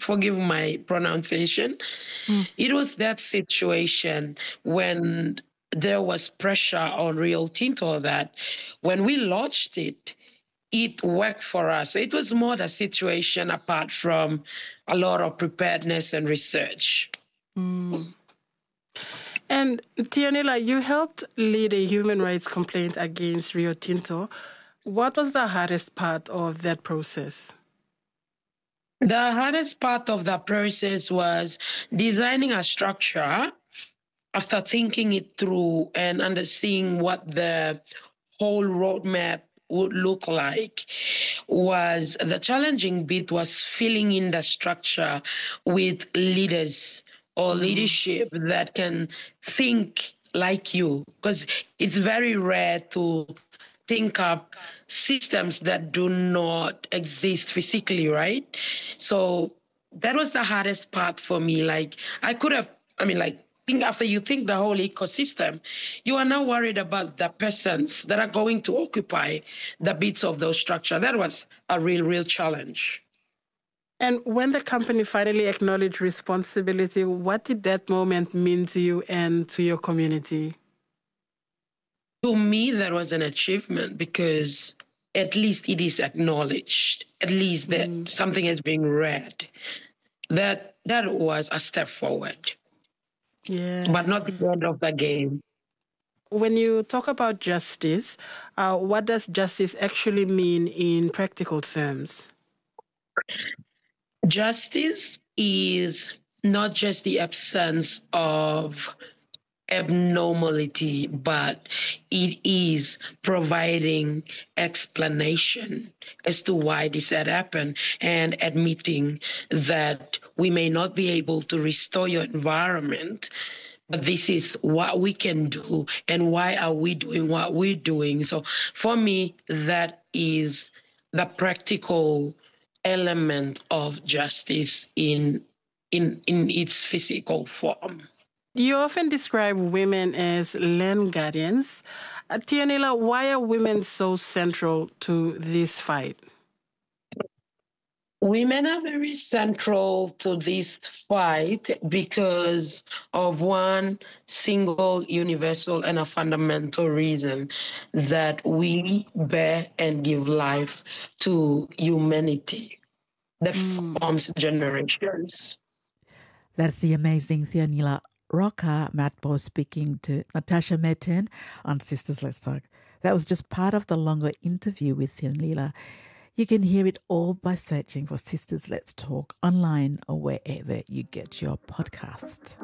forgive my pronunciation. It was that situation when there was pressure on Rio Tinto that when we launched it, it worked for us. So it was more the situation apart from a lot of preparedness and research. And Thionila, you helped lead a human rights complaint against Rio Tinto. What was the hardest part of that process? The hardest part of the process was designing a structure after thinking it through and understanding what the whole roadmap would look like. Was the challenging bit was filling in the structure with leaders or leadership that can think like you, because it's very rare to think up systems that do not exist physically, right? So that was the hardest part for me. Like think after you think the whole ecosystem, you are now worried about the persons that are going to occupy the bits of those structure. That was a real challenge. And when the company finally acknowledged responsibility, what did that moment mean to you and to your community? To me, that was an achievement because at least it is acknowledged, at least that something is being read. That was a step forward. Yeah. But not the end of the game. When you talk about justice, what does justice actually mean in practical terms? Justice is not just the absence of abnormality, but it is providing explanation as to why this had happened and admitting that we may not be able to restore your environment, but this is what we can do and why are we doing what we're doing. So for me, that is the practical element of justice in its physical form. You often describe women as land guardians. Thionila, why are women so central to this fight? Women are very central to this fight because of one single, universal, and a fundamental reason that we bear and give life to humanity that forms generations. That's the amazing Thionila Roca Matbo speaking to Natasha Merton on Sisters Let's Talk. That was just part of the longer interview with Thionila. You can hear it all by searching for Sisters Let's Talk online or wherever you get your podcast.